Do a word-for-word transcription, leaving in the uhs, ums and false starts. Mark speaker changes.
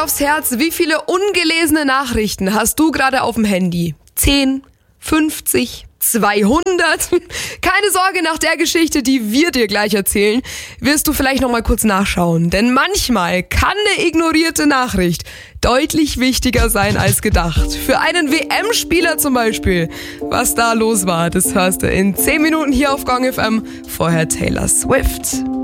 Speaker 1: aufs Herz, wie viele ungelesene Nachrichten hast du gerade auf dem Handy? zehn, fünfzig, zweihundert? Keine Sorge, nach der Geschichte, die wir dir gleich erzählen, wirst du vielleicht noch mal kurz nachschauen. Denn manchmal kann eine ignorierte Nachricht deutlich wichtiger sein als gedacht. Für einen W M-Spieler zum Beispiel. Was da los war, das hörst du in zehn Minuten hier auf Gong F M. Vorher Taylor Swift.